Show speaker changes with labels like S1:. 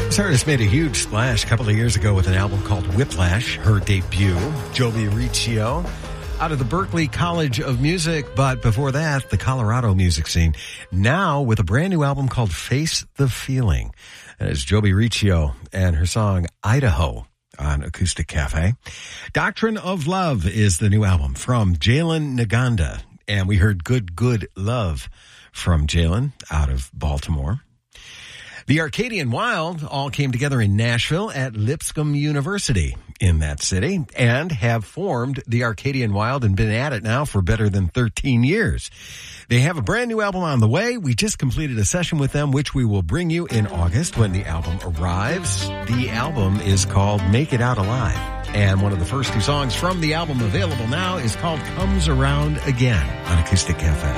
S1: This artist made a huge splash a couple of years ago with an album called Whiplash, her debut. Joby Riccio, out of the Berklee College of Music, but before that, the Colorado music scene. Now with a brand new album called Face the Feeling. And it's Joby Riccio and her song Idaho on Acoustic Cafe. Doctrine of Love is the new album from Jalen Naganda. And we heard Good, Good Love from Jalen out of Baltimore. The Arcadian Wild all came together in Nashville at Lipscomb University in that city and have formed the Arcadian Wild and been at it now for better than 13 years. They have a brand new album on the way. We just completed a session with them, which we will bring you in August when the album arrives. The album is called Make It Out Alive. And one of the first two songs from the album available now is called Comes Around Again on Acoustic Cafe.